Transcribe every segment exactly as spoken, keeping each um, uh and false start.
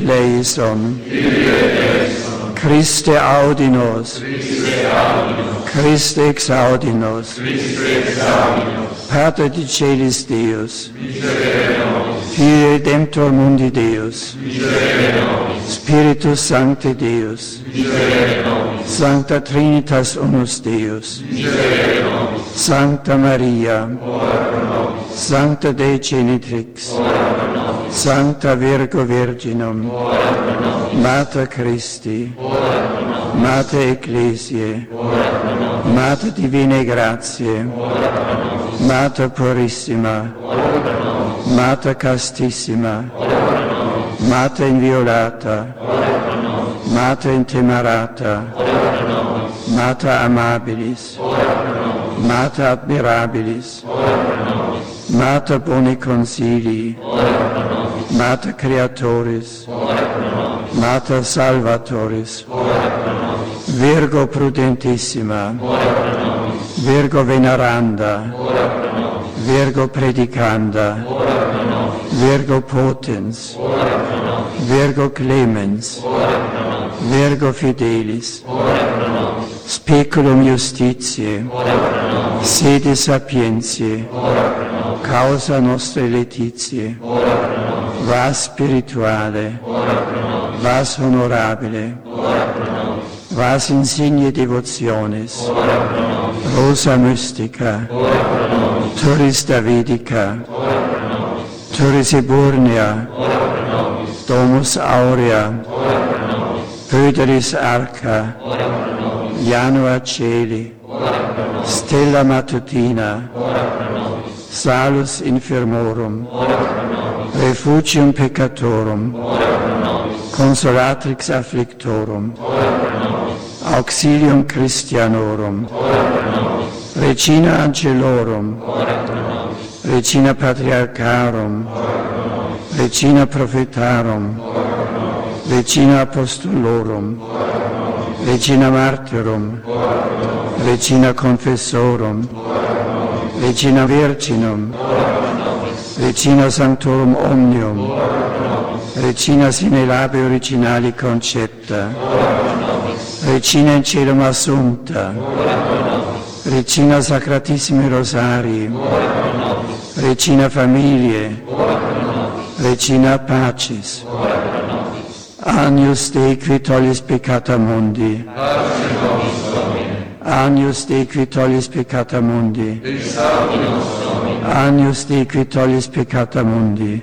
eleison, Christe audi nos, Christe exaudi nos, Pater di celis Deus, Filii Redemptor mundi Deus, Spiritus Sancte Deus, Sancta Trinitas unus Deus, Sancta Maria, Sancta Dei Genitrix, Sancta Virgo Virginum, Mater Christi, Mater Ecclesiae, Mater Divinae Gratiae, Mater Purissima, Mater Castissima, Mater Inviolata, Mater Intemerata, Mater Amabilis, Mater Admirabilis, Mater Boni Consilii, Mater Creatoris, Mater Salvatoris, Virgo Prudentissima, Virgo Veneranda, Virgo Predicanda, Virgo Potens, Virgo Clemens, Virgo Fidelis, Speculum Justitiae, Sede Sapientiae, Causa Nostre Laetitiae, Vas Spirituale, Vas Honorabile, Vas Insigne Devotionis, Rosa Mystica, Turis Davidica, Turis Eburnea, Domus Aurea, Pöderis Arca, Janua Celi, Stella Matutina, Salus Infirmorum, Refugium Peccatorum, Consolatrix Afflictorum, Auxilium Christianorum, Regina Angelorum, Regina Patriarcharum, Regina Prophetarum, Regina Apostolorum, Regina Martyrum, Regina Confessorum, Regina Virginum, Regina Sanctorum Omnium, Regina sine labe originali concepta, Regina in celum assumpta, Regina Sacratissimi Rosarii, Regina Familiae, Regina Pacis, Agnus Dei qui tollis peccata mundi, Agnus Dei qui tollis peccata mundi, Agnus Dei qui tollis peccata mundi,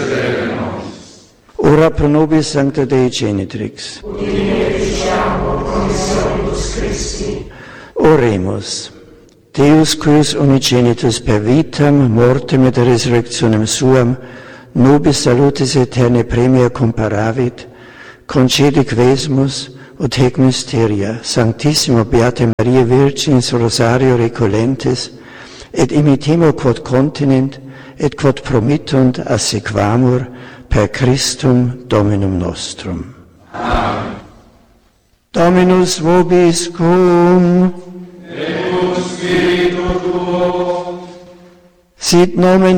ora pro nobis Sancta Dei Genitrix, oremus. Deus cuius unigenitus per vitam, mortem et resurrectionem suam, nobis salutis aeternae premia comparavit, concedi quesumus ut haec mysteria, Sanctissimo Beate Maria Virginis Rosario recolentes, et imitemo quod continent, et quod promittunt assequamur per Christum Dominum nostrum. Amen. Dominus vobiscum, et cum spiritu tuo, sit nomen